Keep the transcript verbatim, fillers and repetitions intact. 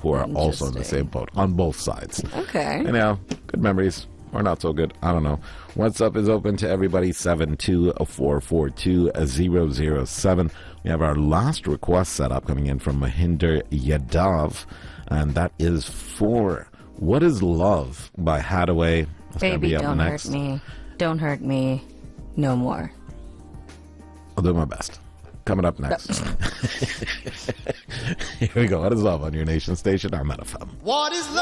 who are also in the same boat on both sides. Okay. You know, good memories or not so good. I don't know. What's Up is open to everybody. seven two four four two zero zero seven. We have our last request set up coming in from Mahinder Yadav, and that is for What is Love by Hadaway. That's Baby, be up don't next. hurt me. Don't hurt me. No more. I'll do my best. Coming up next. Here we go. What is Love on your nation station? I'm at F M. What is love?